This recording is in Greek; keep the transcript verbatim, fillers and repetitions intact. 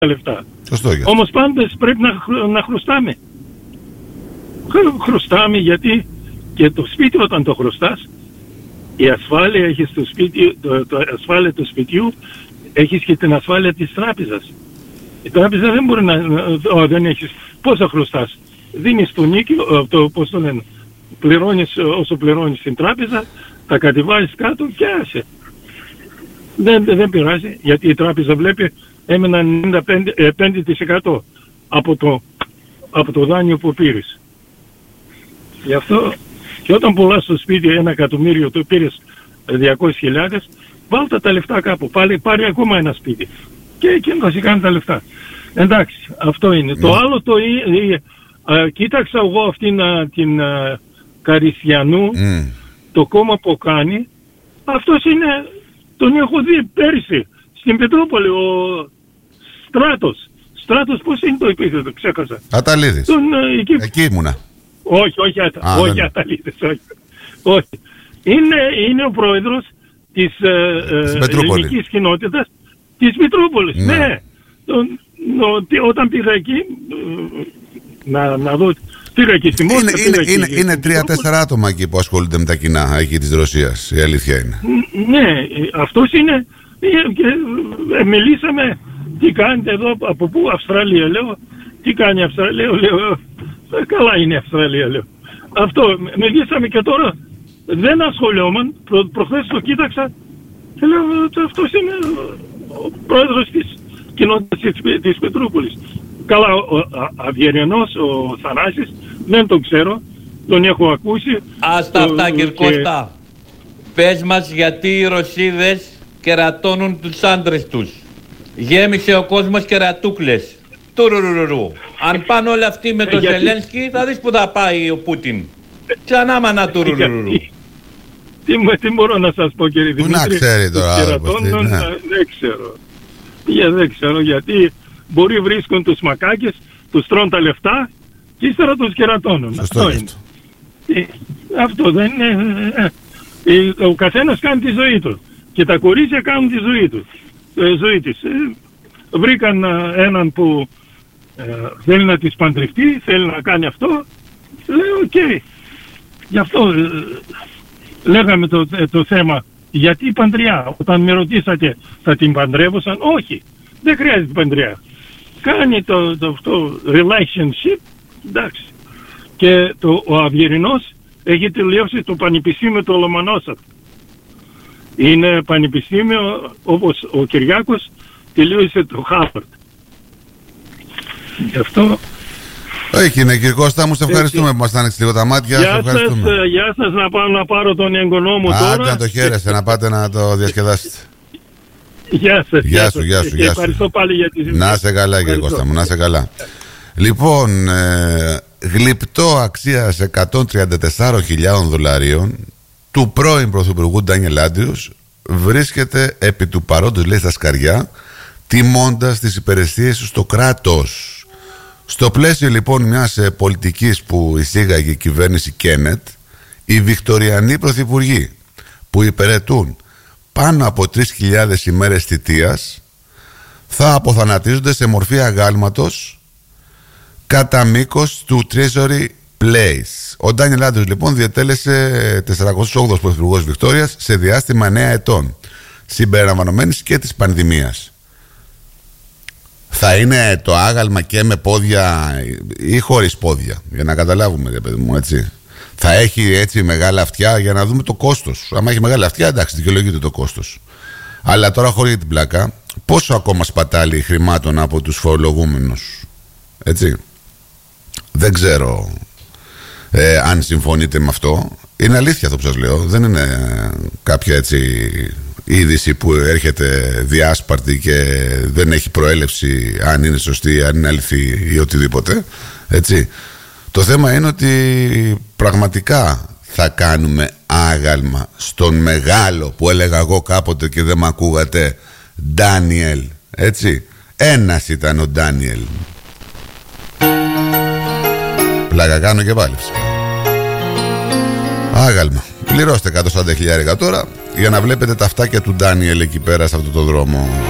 τα λεφτά. Σωστό. Όμως πάντες πρέπει να, να χρωστάμε. Χρωστάμε γιατί και το σπίτι όταν το χρωστάς, η ασφάλεια έχεις στο σπίτι, το, το ασφάλεια του σπιτιού, έχεις και την ασφάλεια της τράπεζας. Η τράπεζα δεν μπορεί να... Ό, δεν έχεις... Πώς θα χρωστάς? Δίνεις το νίκιο, το, πώς το λένε, πληρώνεις όσο πληρώνεις στην τράπεζα, τα κατεβάζεις κάτω και άσε. Δεν, δεν πειράζει, γιατί η τράπεζα βλέπει έμενα ενενήντα πέντε τοις εκατό από το, από το δάνειο που πήρες. Γι' αυτό και όταν πουλάς στο σπίτι ένα εκατομμύριο, το πήρες διακόσιες χιλιάδες, βάλτε τα λεφτά κάπου, πάλι πάρει ακόμα ένα σπίτι και εκείνο θα σου κάνει τα λεφτά. Εντάξει, αυτό είναι. Mm. Το άλλο το ε, ε, κοίταξα εγώ αυτήν ε, την ε, Καριστιανού, mm. το κόμμα που κάνει, αυτός είναι, τον έχω δει πέρυσι στην Πετρούπολη, ο Στράτος. Στράτος πώς είναι το επίθετο, ξέχασα. Αταλίδης. Τον, ε, εκεί... εκεί ήμουνα. Όχι, όχι, ατα... όχι δεν... Αταλίδης, όχι. όχι. Είναι, είναι ο πρόεδρος της ε, ε, ελληνικής κοινότητας της Μητρούπολης. Ναι. ναι. Τον, νο, όταν πήγα εκεί, να, να δω, πήγα εκεί στη Μόσχα. Είναι, είναι, είναι, είναι τρία-τέσσερα άτομα εκεί που ασχολούνται με τα κοινά εκεί της Ρωσίας, η αλήθεια είναι. Ναι, αυτός είναι, και, ε, μιλήσαμε, τι κάνετε εδώ, από πού, Αυστραλία, λέω, τι κάνει η Αυστραλία, λέω, λέω, καλά είναι η Αυστραλία, λέω. Αυτό, μιλήσαμε και τώρα, δεν ασχολιόμουν, προ, προχθές το κοίταξα, και λέω, αυτός είναι ο πρόεδρος της κοινότητας της, της Πετρούπολης. Καλά, ο Αυγερινός, ο Θανάσης, δεν τον ξέρω, τον έχω ακούσει. Άστα το, αυτά κύριε και... Κώστα. Πες μας γιατί οι Ρωσίδες κερατώνουν τους άντρες τους. Γέμισε ο κόσμος κερατούκλες. Τουρουρουρουρου. Αν πάνε όλοι αυτοί με τον ε, Ζελένσκι, θα δεις που θα πάει ο Πούτιν. Ξανά μανά τουρουρουρουρου. Τι, τι μπορώ να σας πω κύριε Δημήτρη? Πού να ξέρει τώρα. Κερατώνουν, ναι. Δεν ξέρω. Για, δεν ξέρω γιατί μπορεί βρίσκουν τους μακάκες, τους τρώνε τα λεφτά και ύστερα τους κερατώνουν. Σωστό αυτό είναι. Ε, αυτό δεν είναι. Ε, ε, ο καθένας κάνει τη ζωή του και τα κορίτσια κάνουν τη ζωή του. Ε, ζωή της. Ε, βρήκαν ε, έναν που ε, θέλει να τις παντρευτεί, θέλει να κάνει αυτό. Λέω οκ. Okay. Γι' αυτό ε, λέγαμε το, ε, το θέμα. Γιατί η παντριά? Όταν με ρωτήσατε θα την παντρεύωσαν? Όχι, δεν χρειάζεται παντριά. Κάνει το, το αυτό relationship, εντάξει. Και το, ο Αυγερινός έχει τελειώσει το πανεπιστήμιο του Λομονόσαβ. Είναι πανεπιστήμιο όπως ο Κυριάκος τελείωσε το Χάρβαρντ. Γι' αυτό... Όχι, είναι κύριε Κώστα, μου σε ευχαριστούμε που μας άνοιξε λίγο τα μάτια. Γεια σας, γεια σας, να πάω να πάρω τον εγγονό μου τώρα. Άντε να το χαίρεσαι, να πάτε να το διασκεδάσετε. Γεια σας. Γεια σου, γεια σου. Και ευχαριστώ πάλι για τη συζήτηση. Να σε καλά κύριε Κώστα μου, να σε καλά. Λοιπόν, ε, γλυπτό αξίας εκατόν τριάντα τέσσερις χιλιάδες δολαρίων του πρώην Πρωθυπουργού Ντάνιελ Άντριους βρίσκεται επί του παρόντος, λέει, στα σκαριά, τιμώντας τις υπηρεσίες του στο κράτος. Στο πλαίσιο λοιπόν μιας ε, πολιτικής που εισήγαγε η κυβέρνηση Κένετ, οι Βικτοριανοί πρωθυπουργοί που υπηρετούν πάνω από τρεις χιλιάδες ημέρες θητείας θα αποθανατίζονται σε μορφή αγάλματος κατά μήκος του Treasury Place. Ο Ντάνιελ Άντριους λοιπόν διατέλεσε τεσσαρακόσιος όγδοος πρωθυπουργός Βικτόριας σε διάστημα εννέα ετών, συμπεριλαμβανομένης και της πανδημίας. Θα είναι το άγαλμα και με πόδια ή χωρίς πόδια, για να καταλάβουμε, ρε παιδί μου, έτσι. Θα έχει έτσι μεγάλα αυτιά για να δούμε το κόστος. Αν έχει μεγάλα αυτιά, εντάξει, δικαιολογείται το κόστος. Αλλά τώρα, χωρίς την πλάκα, πόσο ακόμα σπατάλει χρημάτων από τους φορολογούμενους, έτσι. Δεν ξέρω ε, αν συμφωνείτε με αυτό. Είναι αλήθεια αυτό που σας λέω. Δεν είναι κάποια έτσι είδηση που έρχεται διάσπαρτη και δεν έχει προέλευση, αν είναι σωστή, αν είναι αληθή ή οτιδήποτε, έτσι. Το θέμα είναι ότι πραγματικά θα κάνουμε άγαλμα στον μεγάλο, που έλεγα εγώ κάποτε και δεν μ' ακούγατε, Ντάνιελ, έτσι. Ένας ήταν ο Ντάνιελ. Πλάκα κάνω και πάλι. Άγαλμα. Πληρώστε εκατόν σαράντα χιλιάδες τώρα για να βλέπετε τα αυτάκια του Ντάνιελ εκεί πέρα σε αυτό το δρόμο.